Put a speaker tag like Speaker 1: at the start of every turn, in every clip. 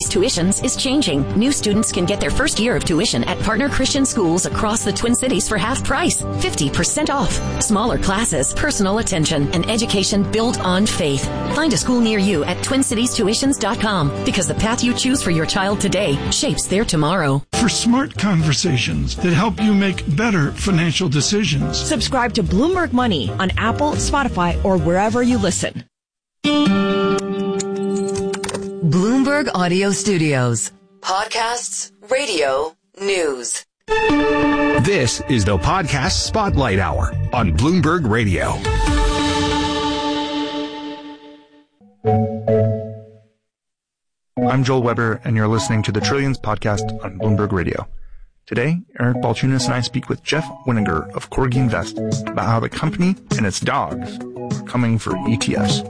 Speaker 1: Tuitions is changing. New students can get their first year of tuition at partner Christian schools across the Twin Cities for half price, 50% off. Smaller classes, personal attention, and education built on faith. Find a school near you at TwinCitiesTuitions.com, because the path you choose for your child today shapes their tomorrow.
Speaker 2: For smart conversations that help you make better financial decisions.
Speaker 3: Subscribe to Bloomberg Money on Apple, Spotify, or wherever you listen.
Speaker 4: Bloomberg Audio Studios. Podcasts, radio, news.
Speaker 5: This is the Podcast Spotlight Hour on Bloomberg Radio.
Speaker 6: I'm Joel Weber, and you're listening to the Trillions podcast on Bloomberg Radio. Today, Eric Balchunas and I speak with Jeff Winninger of Corgi Invest about how the company and its dogs are coming for ETFs.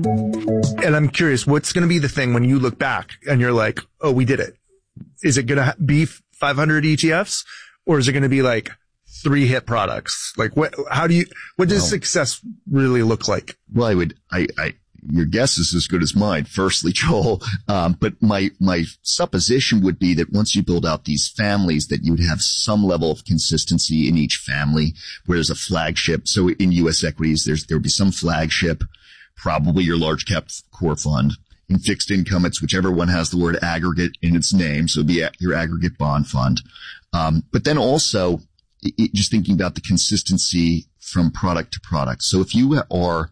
Speaker 6: And I'm curious, what's going to be the thing when you look back and you're like, oh, we did it? Is it going to be 500 ETFs, or is it going to be like 3 hit products? Like, what does success really look like?
Speaker 7: Well, your guess is as good as mine, firstly, Joel. But my supposition would be that once you build out these families, that you'd have some level of consistency in each family where there's a flagship. So in U.S. equities, there would be some flagship, probably your large cap core fund. In fixed income, it's whichever one has the word aggregate in its name. So it'd be your aggregate bond fund. But then also just thinking about the consistency from product to product. So if you are,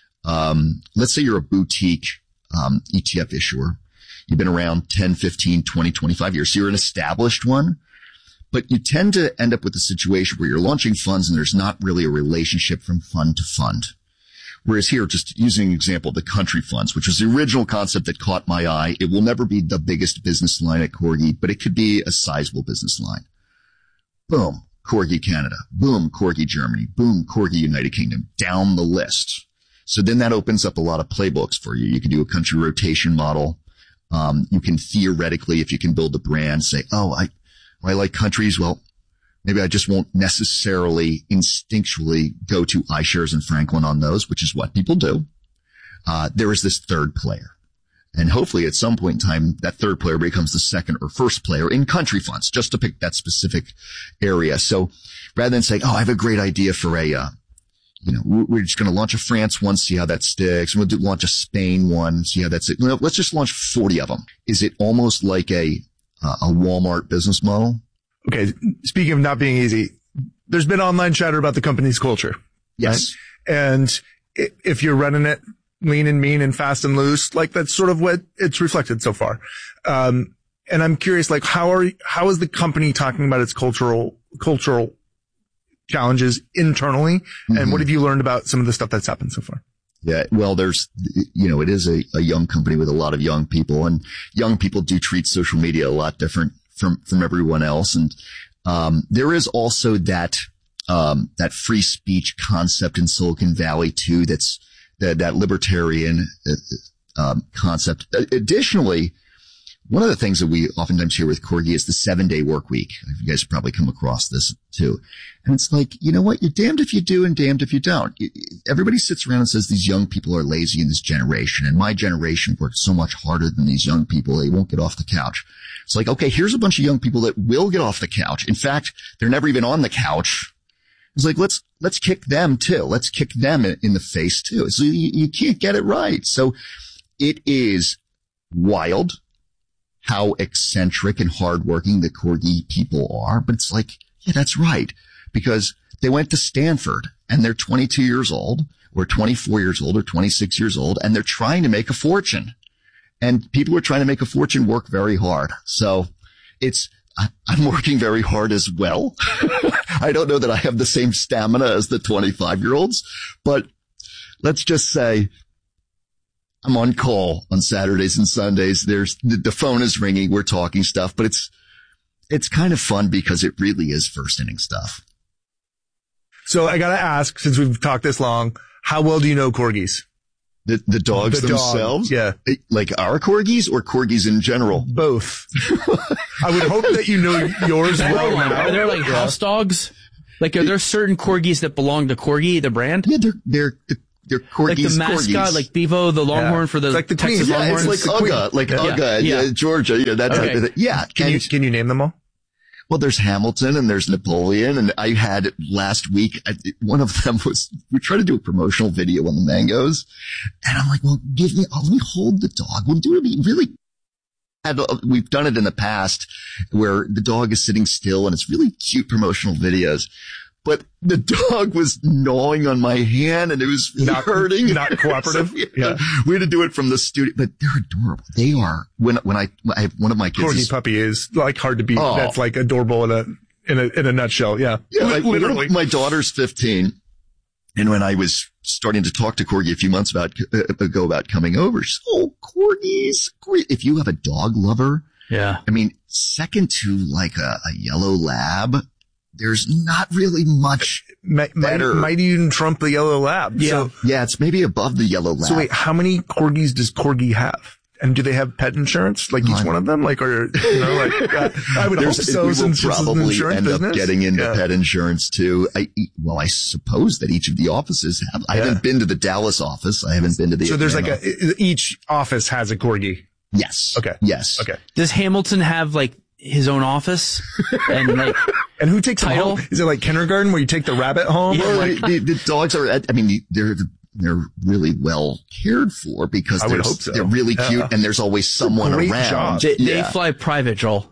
Speaker 7: let's say you're a boutique ETF issuer. You've been around 10, 15, 20, 25 years. So you're an established one, but you tend to end up with a situation where you're launching funds and there's not really a relationship from fund to fund. Whereas here, just using an example, the country funds, which was the original concept that caught my eye. It will never be the biggest business line at Corgi, but it could be a sizable business line. Boom, Corgi Canada. Boom, Corgi Germany. Boom, Corgi United Kingdom. Down the list. So then that opens up a lot of playbooks for you. You can do a country rotation model. You can theoretically, if you can build a brand, say, oh, I like countries. Well, maybe I just won't necessarily instinctually go to iShares and Franklin on those, which is what people do. There is this third player. And hopefully at some point in time, that third player becomes the second or first player in country funds, just to pick that specific area. So rather than saying, oh, I have a great idea for we're just going to launch a France one, see how that sticks. And we'll launch a Spain one, see how that's it. Let's just launch 40 of them. Is it almost like a Walmart business model?
Speaker 6: Okay. Speaking of not being easy, there's been online chatter about the company's culture.
Speaker 7: Yes.
Speaker 6: Right? And if you're running it lean and mean and fast and loose, like that's sort of what it's reflected so far. And I'm curious, like, how is the company talking about its cultural challenges internally? Mm-hmm. And what have you learned about some of the stuff that's happened so far?
Speaker 7: Yeah, well, it is a young company with a lot of young people, and young people do treat social media a lot different from everyone else. And, there is also that free speech concept in Silicon Valley too. That's that libertarian, concept. Additionally, one of the things that we oftentimes hear with Corgi is the 7-day work week. You guys have probably come across this too. And it's like, you know what? You're damned if you do and damned if you don't. Everybody sits around and says these young people are lazy in this generation. And my generation worked so much harder than these young people. They won't get off the couch. It's like, okay, here's a bunch of young people that will get off the couch. In fact, they're never even on the couch. It's like, let's kick them too. Let's kick them in the face too. So you can't get it right. So it is wild how eccentric and hardworking the Corgi people are. But it's like, yeah, that's right. Because they went to Stanford and they're 22 years old or 24 years old or 26 years old, and they're trying to make a fortune. And people who are trying to make a fortune work very hard. So I'm working very hard as well. I don't know that I have the same stamina as the 25-year-olds, but let's just say I'm on call on Saturdays and Sundays. The phone is ringing. We're talking stuff, but it's kind of fun because it really is first inning stuff.
Speaker 6: So I got to ask, since we've talked this long, how well do you know corgis?
Speaker 7: The dogs themselves?
Speaker 6: Yeah.
Speaker 7: Like our corgis or corgis in general?
Speaker 6: Both. I would hope that you know yours well now.
Speaker 8: Are there like house dogs? Like, are there certain corgis that belong to Corgi, the brand?
Speaker 7: Yeah, they're they're corgis.
Speaker 8: Like the mascot,
Speaker 7: corgis.
Speaker 8: like Bevo, the Longhorn for the
Speaker 6: like the
Speaker 8: Texas
Speaker 6: Queen.
Speaker 8: Longhorns.
Speaker 7: It's like Uga, Georgia, that type of thing. Yeah.
Speaker 6: Can you name them all?
Speaker 7: Well, there's Hamilton and there's Napoleon, and I had last week, one of them was, we tried to do a promotional video on the mangoes, and I'm like, well, let me hold the dog. We'll do it really. We've done it in the past where the dog is sitting still and it's really cute promotional videos. But the dog was gnawing on my hand and it was hurting.
Speaker 6: Not cooperative.
Speaker 7: So, yeah. We had to do it from the studio, but they're adorable. They are. When I have one of my kids.
Speaker 6: Corgi puppy is like hard to beat.
Speaker 7: Oh.
Speaker 6: That's like adorable in a nutshell. Yeah.
Speaker 7: Yeah.
Speaker 6: Literally.
Speaker 7: My daughter's 15. And when I was starting to talk to Corgi a few months ago about coming over, she said, oh, Corgis. If you have a dog lover.
Speaker 8: Yeah.
Speaker 7: I mean, second to like a yellow lab, there's not really much better.
Speaker 6: Might even trump the yellow lab.
Speaker 8: Yeah.
Speaker 6: So,
Speaker 7: yeah, it's maybe above the yellow lab.
Speaker 6: So wait, how many corgis does Corgi have? And do they have pet insurance? Like each one of them? Like, or, I would hope so.
Speaker 7: We will
Speaker 6: since
Speaker 7: probably end
Speaker 6: business.
Speaker 7: up getting into pet insurance too. I suppose that each of the offices have. I haven't been to the Dallas office. I haven't been to the.
Speaker 6: So there's
Speaker 7: Atlanta office.
Speaker 6: each office has a corgi.
Speaker 7: Yes.
Speaker 6: Okay.
Speaker 7: Yes.
Speaker 6: Okay.
Speaker 8: Does Hamilton have like his own office? And like,
Speaker 6: and who takes
Speaker 8: title?
Speaker 6: Them home? Is it like kindergarten where you take the rabbit home?
Speaker 7: Well, the dogs are, I mean, they're really well cared for because they're really cute and there's always someone around.
Speaker 8: They fly private, Joel.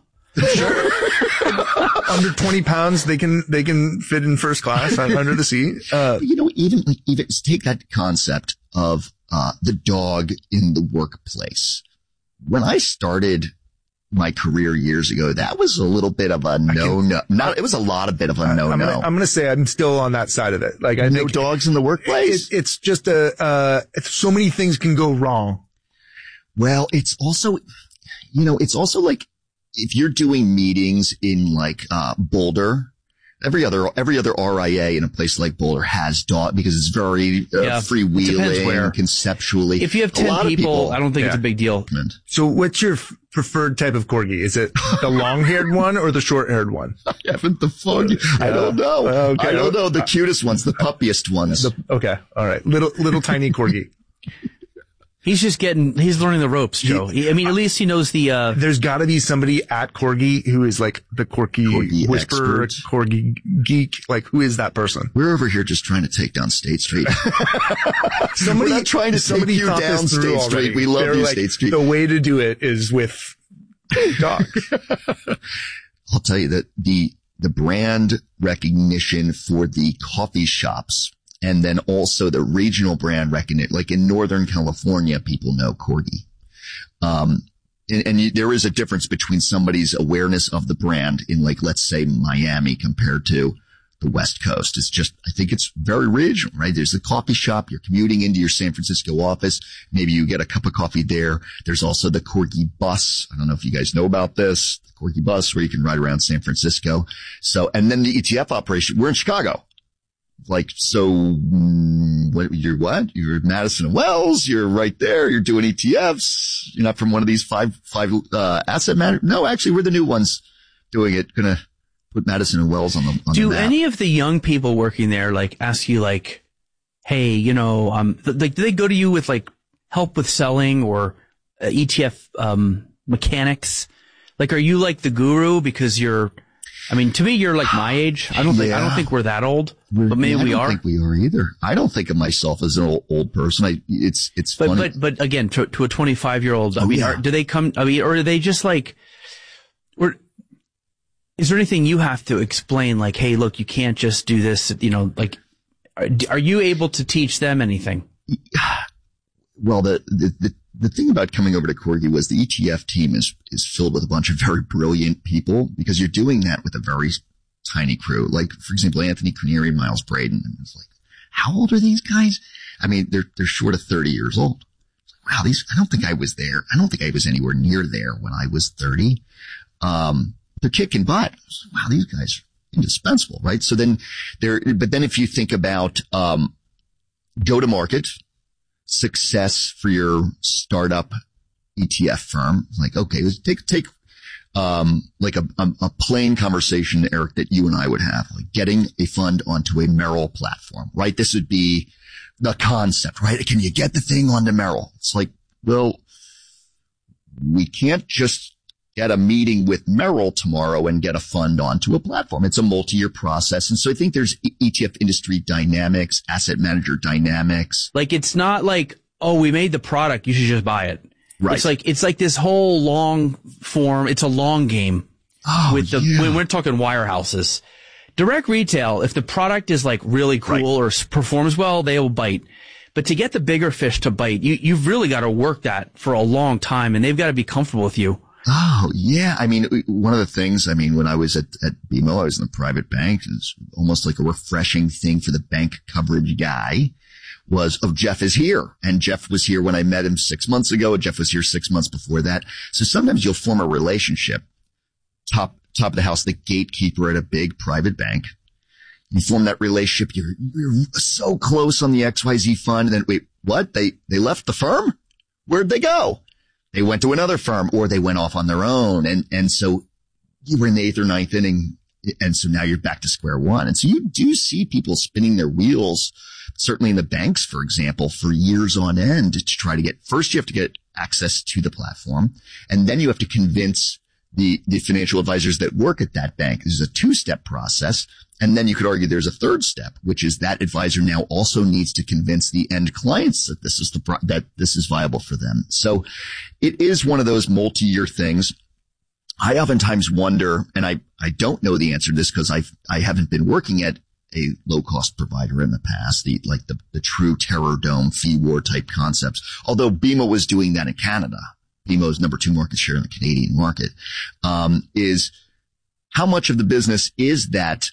Speaker 6: Under 20 pounds, they can fit in first class under the seat.
Speaker 7: Even take that concept of, the dog in the workplace. When I started my career years ago, that was a little bit of a no-no. It was a lot of bit of a no-no.
Speaker 6: I'm going to say I'm still on that side of it. Like, I think
Speaker 7: dogs in the workplace.
Speaker 6: It's just so many things can go wrong.
Speaker 7: Well, it's also like if you're doing meetings in like, Boulder, every other RIA in a place like Boulder has dog because it's very freewheeling conceptually.
Speaker 8: If you have 10 people, I don't think it's a big deal.
Speaker 6: So what's your preferred type of corgi? Is it the long-haired one or the short-haired one?
Speaker 7: I haven't the phone. I don't know.
Speaker 6: Okay.
Speaker 7: I don't know. The cutest ones, the puppiest ones.
Speaker 6: Okay. All right. Little tiny corgi.
Speaker 8: He's learning the ropes, Joe. I mean, at least he knows
Speaker 6: there's gotta be somebody at Corgi who is like the corgi whisperer, corgi geek. Like, who is that person?
Speaker 7: We're over here just trying to take down State Street. We're not trying to take you down State Street. We love you, State Street.
Speaker 6: The way to do it is with dogs.
Speaker 7: I'll tell you that the brand recognition for the coffee shops and then also the regional brand recognition, like in Northern California, people know Corgi. There is a difference between somebody's awareness of the brand in like, let's say Miami compared to the West Coast. It's just, I think it's very regional, right? There's a coffee shop. You're commuting into your San Francisco office. Maybe you get a cup of coffee there. There's also the Corgi bus. I don't know if you guys know about this. The Corgi bus where you can ride around San Francisco. So, and then the ETF operation, we're in Chicago. Like, so, you're Madison and Wells. You're right there. You're doing ETFs. You're not from one of these five, asset managers. No, actually, we're the new ones doing it. Gonna put Madison and Wells on the map.
Speaker 8: Do any of the young people working there, like, ask you, like, hey, like, do they go to you with, like, help with selling or ETF, mechanics? Like, are you like the guru because to me, you're like my age. I don't think we're that old, but maybe we are.
Speaker 7: I don't think we are either. I don't think of myself as an old person. It's funny.
Speaker 8: But again, to a 25-year-old, do they come, or are they just like, or is there anything you have to explain? Like, hey, look, you can't just do this, like, are you able to teach them anything?
Speaker 7: Well, the thing about coming over to Corgi was the ETF team is filled with a bunch of very brilliant people because you're doing that with a very tiny crew. Like, for example, Anthony Cranieri, Miles Braden. And it's like, how old are these guys? I mean, they're short of 30 years old. Wow, I don't think I was there. I don't think I was anywhere near there when I was 30. They're kicking butt. Wow, these guys are indispensable, right? So then but then if you think about, go to market, success for your startup ETF firm. Like, okay, let's take, like a plain conversation, Eric, that you and I would have, like getting a fund onto a Merrill platform, right? This would be the concept, right? Can you get the thing onto Merrill? It's like, well, we can't just get a meeting with Merrill tomorrow and get a fund onto a platform. It's a multi-year process. And so I think there's ETF industry dynamics, asset manager dynamics.
Speaker 8: Like, it's not like, oh, we made the product, you should just buy it.
Speaker 7: Right.
Speaker 8: It's like this whole long form. It's a long game when we're talking wirehouses. Direct retail, if the product is like really cool or performs well, they will bite. But to get the bigger fish to bite, you've really got to work that for a long time, and they've got to be comfortable with you.
Speaker 7: Oh, yeah. I mean, one of the things, when I was at BMO, I was in the private bank. It's almost like a refreshing thing for the bank coverage guy was, Jeff is here. And Jeff was here when I met him 6 months ago. And Jeff was here 6 months before that. So sometimes you'll form a relationship. Top of the house, the gatekeeper at a big private bank. You form that relationship. You're so close on the XYZ fund. And then wait, what? They left the firm? Where'd they go? They went to another firm, or they went off on their own. And so you were in the 8th or 9th inning. And so now you're back to square one. And so you do see people spinning their wheels, certainly in the banks, for example, for years on end to try to first you have to get access to the platform. And then you have to convince the financial advisors that work at that bank. This is a 2-step process. And then you could argue there's a 3rd step, which is that advisor now also needs to convince the end clients that this is viable for them. So it is one of those multi-year things. I oftentimes wonder, and I don't know the answer to this because I haven't been working at a low cost provider in the past, the true terror dome fee war type concepts. Although BMO was doing that in Canada. BMO's number 2 market share in the Canadian market, is how much of the business is that,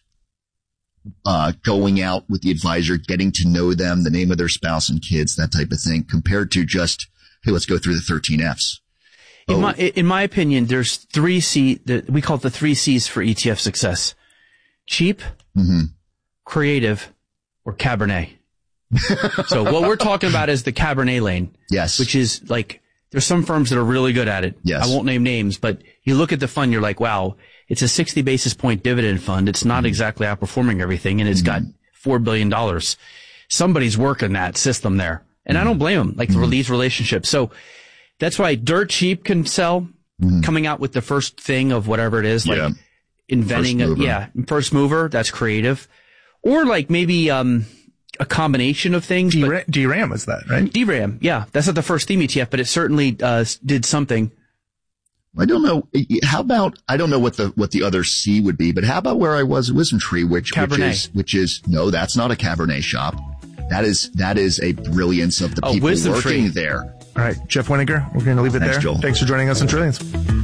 Speaker 7: going out with the advisor, getting to know them, the name of their spouse and kids, that type of thing, compared to just, hey, let's go through the 13 Fs.
Speaker 8: In my opinion, there's 3 C, we call it the 3 C's for ETF success. Cheap, creative, or Cabernet. So what we're talking about is the Cabernet lane.
Speaker 7: Yes.
Speaker 8: Which is like, there's some firms that are really good at it.
Speaker 7: Yes.
Speaker 8: I won't name names, but you look at the fund, you're like, wow, it's a 60 basis point dividend fund. It's not exactly outperforming everything, and it's got $4 billion. Somebody's working that system there. And I don't blame them, like these relationships. So that's why dirt cheap can sell, coming out with the first thing of whatever it is, like inventing first mover, that's creative. Or like maybe, a combination of things.
Speaker 6: DRAM is that, right?
Speaker 8: DRAM, yeah. That's not the first theme ETF, but it certainly did something.
Speaker 7: I don't know. How about, I don't know what the other C would be, but how about where I was at Wisdom Tree, which is, no, that's not a Cabernet shop. That is a brilliance of the people working there.
Speaker 6: All right, Jeff Winninger, we're going to leave it there.
Speaker 7: Joel.
Speaker 6: Thanks for joining us on Trillions.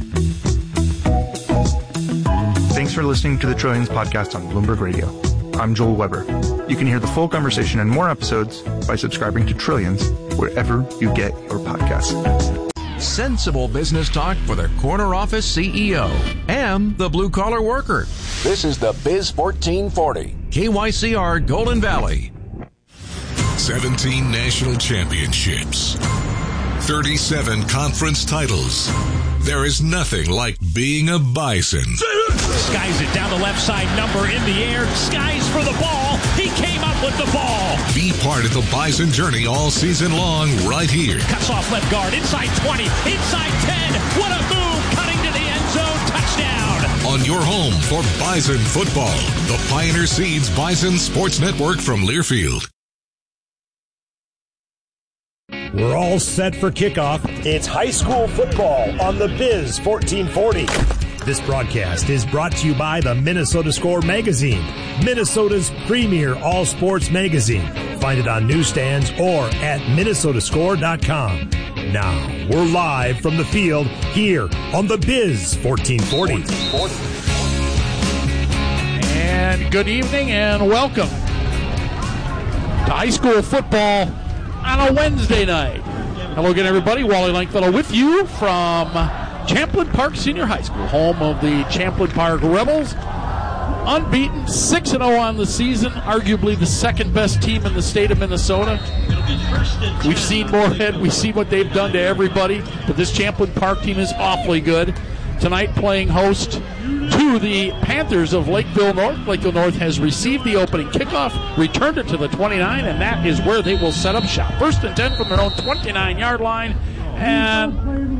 Speaker 6: Thanks for listening to the Trillions podcast on Bloomberg Radio. I'm Joel Weber. You can hear the full conversation and more episodes by subscribing to Trillions wherever you get your podcasts.
Speaker 9: Sensible business talk for the corner office CEO and the blue-collar worker. This is the Biz 1440, KYCR Golden Valley.
Speaker 10: 17 national championships, 37 conference titles. There is nothing like being a Bison.
Speaker 11: Skies it down the left side, number in the air. Skies for the ball. He came up with the ball.
Speaker 10: Be part of the Bison journey all season long right here.
Speaker 11: Cuts off left guard, inside 20, inside 10. What a move, cutting to the end zone, touchdown.
Speaker 10: On your home for Bison football, the Pioneer Seeds Bison Sports Network from Learfield.
Speaker 12: We're all set for kickoff. It's high school football on the Biz 1440. This broadcast is brought to you by the Minnesota Score magazine, Minnesota's premier all-sports magazine. Find it on newsstands or at minnesotascore.com. Now, we're live from the field here on the Biz 1440.
Speaker 11: And good evening and welcome to high school football on a Wednesday night. Hello again, everybody. Wally Langfellow with you from Champlin Park Senior High School, home of the Champlin Park Rebels. Unbeaten, 6-0 on the season, arguably the second best team in the state of Minnesota. We've seen Moorhead, we see what they've done to everybody, but this Champlin Park team is awfully good. tonight playing host to the Panthers of Lakeville North. Lakeville North has received the opening kickoff, returned it to the 29, and that is where they will set up shop. 1st and 10 from their own 29-yard line, and